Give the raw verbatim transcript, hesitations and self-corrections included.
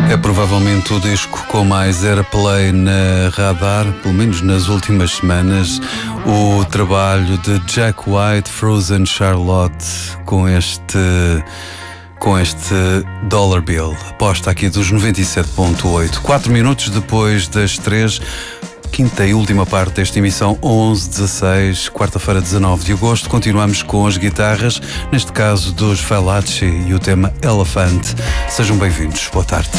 É provavelmente o disco com mais airplay na radar, pelo menos nas últimas semanas, o trabalho de Jack White, Frozen Charlotte, com este, com este Dollar Bill. Aposta aqui dos noventa e sete ponto oito. Quatro minutos depois das três, quinta e última parte desta emissão, onze dezasseis, quarta-feira, dezanove de agosto. Continuamos com as guitarras, neste caso dos Fallaci e o tema Elephant. Sejam bem-vindos. Boa tarde.